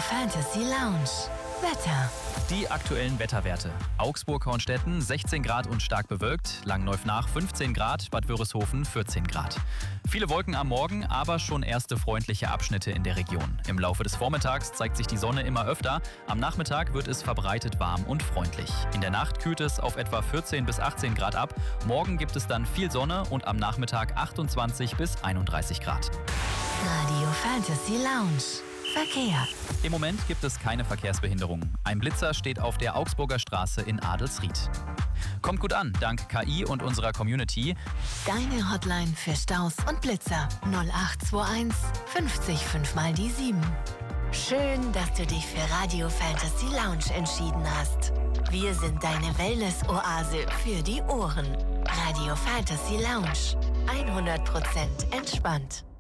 Fantasy Lounge. Wetter. Die aktuellen Wetterwerte. Augsburg-Hornstetten 16 Grad und stark bewölkt, Langenneuf-Nach 15 Grad, Bad Wörishofen 14 Grad. Viele Wolken am Morgen, aber schon erste freundliche Abschnitte in der Region. Im Laufe des Vormittags zeigt sich die Sonne immer öfter. Am Nachmittag wird es verbreitet warm und freundlich. In der Nacht kühlt es auf etwa 14 bis 18 Grad ab. Morgen gibt es dann viel Sonne und am Nachmittag 28 bis 31 Grad. Radio Fantasy Lounge. Verkehr. Im Moment gibt es keine Verkehrsbehinderungen. Ein Blitzer steht auf der Augsburger Straße in Adelsried. Kommt gut an, dank KI und unserer Community. Deine Hotline für Staus und Blitzer 0821 50 5 mal die 7. Schön, dass du dich für Radio Fantasy Lounge entschieden hast. Wir sind deine Wellness-Oase für die Ohren. Radio Fantasy Lounge. 100% entspannt.